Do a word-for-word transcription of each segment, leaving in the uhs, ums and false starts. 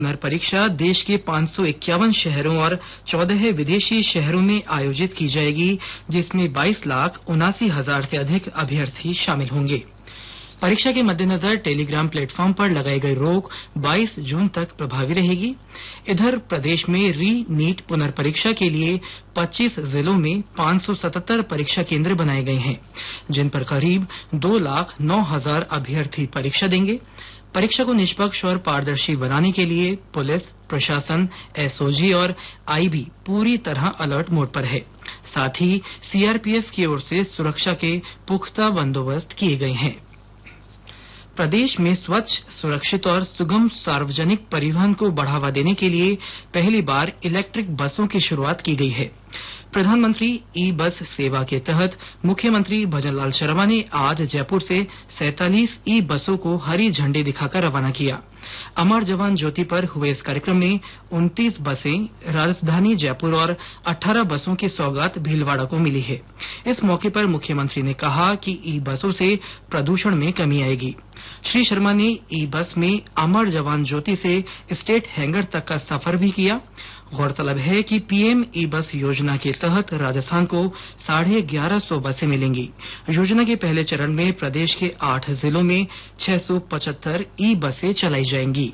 पुनर्परीक्षा देश के पाँच सौ इक्यावन शहरों और चौदह विदेशी शहरों में आयोजित की जाएगी, जिसमें बाईस लाख उनासी हजार से अधिक अभ्यर्थी शामिल होंगे। परीक्षा के मद्देनजर टेलीग्राम प्लेटफॉर्म पर लगाई गई रोक बाईस जून तक प्रभावी रहेगी। इधर प्रदेश में री नीट पुनर्परीक्षा के लिए पच्चीस जिलों में पाँच सौ सतहत्तर परीक्षा केंद्र बनाए गए हैं, जिन पर करीब दो लाख नौ हजार अभ्यर्थी परीक्षा देंगे। परीक्षा को निष्पक्ष और पारदर्शी बनाने के लिए पुलिस, प्रशासन, एसओजी और आईबी पूरी तरह अलर्ट मोड पर है। साथ ही सीआरपीएफ की ओर से सुरक्षा के पुख्ता बंदोबस्त किए गए हैं। प्रदेश में स्वच्छ, सुरक्षित और सुगम सार्वजनिक परिवहन को बढ़ावा देने के लिए पहली बार इलेक्ट्रिक बसों की शुरुआत की गई है। प्रधानमंत्री ई बस सेवा के तहत मुख्यमंत्री भजनलाल शर्मा ने आज जयपुर से सैंतालीस ई बसों को हरी झंडी दिखाकर रवाना किया। अमर जवान ज्योति पर हुए इस कार्यक्रम में उनतीस बसें राजधानी जयपुर और अठारह बसों की सौगात भीलवाड़ा को मिली है। इस मौके पर मुख्यमंत्री ने कहा कि ई बसों से प्रदूषण में कमी आएगी। श्री शर्मा ने ई बस में अमर जवान ज्योति से स्टेट हैंगर तक का सफर भी किया। गौरतलब है कि पीएम ई बस योजना के तहत राजस्थान को साढ़े ग्यारह सौ बसें मिलेंगी। योजना के पहले चरण में प्रदेश के आठ जिलों में छह सौ पचहत्तर ई बसें चलाई जाएंगी।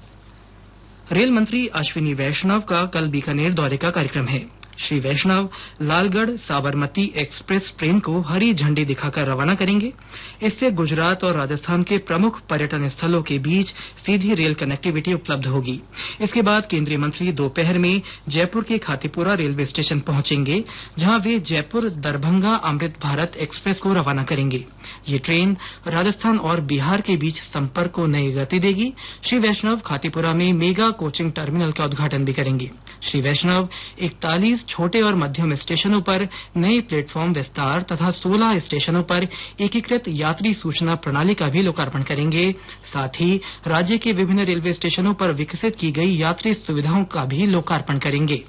रेल मंत्री अश्विनी वैष्णव का कल बीकानेर दौरे का कार्यक्रम है। श्री वैष्णव लालगढ़ साबरमती एक्सप्रेस ट्रेन को हरी झंडी दिखाकर रवाना करेंगे। इससे गुजरात और राजस्थान के प्रमुख पर्यटन स्थलों के बीच सीधी रेल कनेक्टिविटी उपलब्ध होगी। इसके बाद केंद्रीय मंत्री दोपहर में जयपुर के खातीपुरा रेलवे स्टेशन पहुंचेंगे, जहां वे जयपुर दरभंगा अमृत भारत एक्सप्रेस को रवाना करेंगे। ये ट्रेन राजस्थान और बिहार के बीच संपर्क को नई गति देगी। श्री वैष्णव खातीपुरा में मेगा कोचिंग टर्मिनल का उद्घाटन भी करेंगे। श्री वैष्णव इकतालीस छोटे और मध्यम स्टेशनों पर नए प्लेटफॉर्म विस्तार तथा सोलह स्टेशनों पर एकीकृत यात्री सूचना प्रणाली का भी लोकार्पण करेंगे। साथ ही राज्य के विभिन्न रेलवे स्टेशनों पर विकसित की गई यात्री सुविधाओं का भी लोकार्पण करेंगे।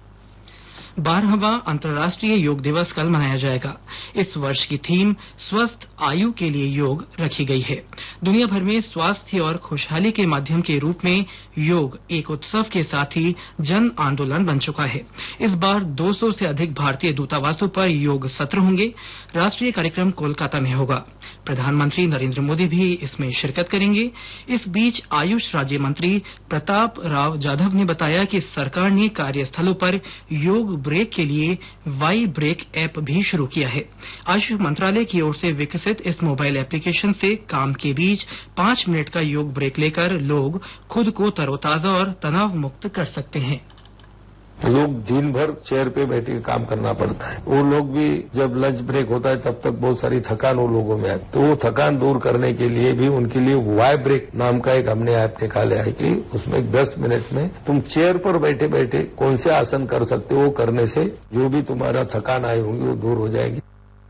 बारहवां अंतर्राष्ट्रीय योग दिवस कल मनाया जाएगा। इस वर्ष की थीम स्वस्थ आयु के लिए योग रखी गई है। दुनिया भर में स्वास्थ्य और खुशहाली के माध्यम के रूप में योग एक उत्सव के साथ ही जन आंदोलन बन चुका है। इस बार दो सौ से अधिक भारतीय दूतावासों पर योग सत्र होंगे। राष्ट्रीय कार्यक्रम कोलकाता में होगा। प्रधानमंत्री नरेंद्र मोदी भी इसमें शिरकत करेंगे। इस बीच आयुष राज्य मंत्री प्रताप राव जाधव ने बताया कि सरकार ने कार्यस्थलों पर योग ब्रेक के लिए वाई ब्रेक ऐप भी शुरू किया है। आयुष मंत्रालय की ओर से विकसित इस मोबाइल एप्लीकेशन से काम के बीच पांच मिनट का योग ब्रेक लेकर लोग खुद को तरोताजा और तनाव मुक्त कर सकते हैं। लोग दिन भर चेयर पे बैठ के काम करना पड़ता है। वो लोग भी जब लंच ब्रेक होता है तब तक बहुत सारी थकान वो लोगों में आती, तो वो थकान दूर करने के लिए भी उनके लिए वाई ब्रेक नाम का एक हमने ऐप निकाला है कि उसमें दस मिनट में तुम चेयर पर बैठे बैठे कौन से आसन कर सकते हो, वो करने से जो भी तुम्हारा थकान आई होगी वो दूर हो जाएगी।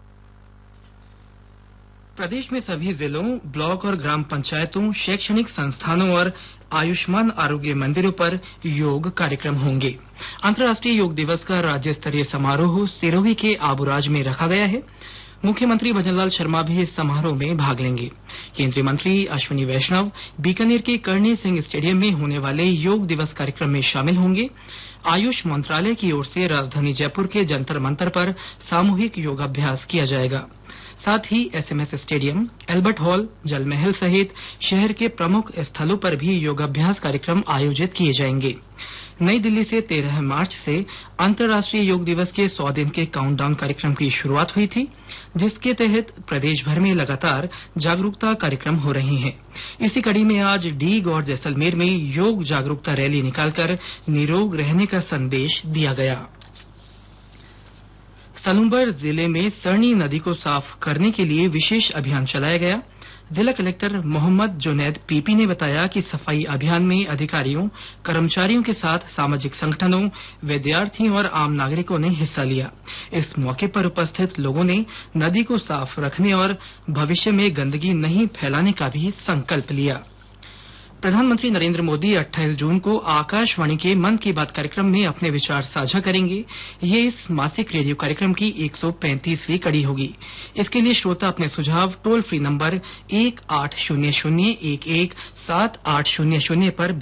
प्रदेश में सभी जिलों, ब्लॉक और ग्राम पंचायतों, शैक्षणिक संस्थानों और आयुष्मान आरोग्य मंदिरों पर योग कार्यक्रम होंगे। अंतर्राष्ट्रीय योग दिवस का राज्य स्तरीय समारोह सिरोही के आबुराज में रखा गया है। मुख्यमंत्री भजनलाल शर्मा भी इस समारोह में भाग लेंगे। केंद्रीय मंत्री अश्विनी वैष्णव बीकानेर के करणी सिंह स्टेडियम में होने वाले योग दिवस कार्यक्रम में शामिल होंगे। आयुष मंत्रालय की ओर से राजधानी जयपुर के जंतर मंतर पर सामूहिक योगाभ्यास किया जाएगा। साथ ही एसएमएस स्टेडियम, एल्बर्ट हॉल, जल महल सहित शहर के प्रमुख स्थलों पर भी योगाभ्यास कार्यक्रम आयोजित किए जाएंगे। नई दिल्ली से तेरह मार्च से अंतर्राष्ट्रीय योग दिवस के सौ दिन के काउंटडाउन कार्यक्रम की शुरुआत हुई थी, जिसके तहत प्रदेश भर में लगातार जागरूकता कार्यक्रम हो रहे हैं। इसी कड़ी में आज डीग और जैसलमेर में योग जागरूकता रैली निकालकर निरोग रहने का संदेश दिया गया। सलूंबर जिले में सरनी नदी को साफ करने के लिए विशेष अभियान चलाया गया। जिला कलेक्टर मोहम्मद जुनैद पीपी ने बताया कि सफाई अभियान में अधिकारियों, कर्मचारियों के साथ सामाजिक संगठनों, विद्यार्थियों और आम नागरिकों ने हिस्सा लिया। इस मौके पर उपस्थित लोगों ने नदी को साफ रखने और भविष्य में गंदगी नहीं फैलाने का भी संकल्प लिया। प्रधानमंत्री नरेंद्र मोदी अट्ठाईस जून को आकाशवाणी के मन की बात कार्यक्रम में अपने विचार साझा करेंगे। ये इस मासिक रेडियो कार्यक्रम की एक सौ पैंतीसवीं कड़ी होगी। इसके लिए श्रोता अपने सुझाव टोल फ्री नंबर एक आठ शून्य शून्य एक एक सात आठ शून्य शून्य पर